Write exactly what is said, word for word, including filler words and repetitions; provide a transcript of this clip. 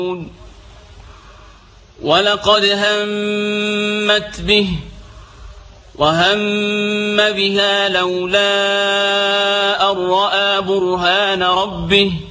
ولقد همت به وهم بها لولا أن رأى برهان ربه